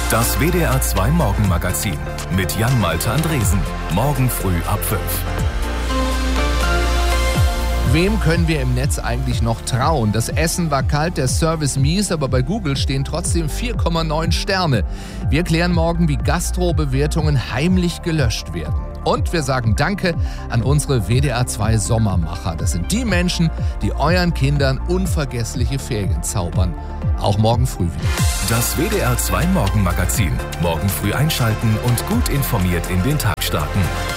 Das WDR 2 Morgenmagazin mit Jan-Malte Andresen. Morgen früh ab 5. Wem können wir im Netz eigentlich noch trauen? Das Essen war kalt, der Service mies, aber bei Google stehen trotzdem 4,9 Sterne. Wir klären morgen, wie Gastro-Bewertungen heimlich gelöscht werden. Und wir sagen Danke an unsere WDR 2 Sommermacher. Das sind die Menschen, die euren Kindern unvergessliche Ferien zaubern. Auch morgen früh wieder. Das WDR 2 Morgenmagazin. Morgen früh einschalten und gut informiert in den Tag starten.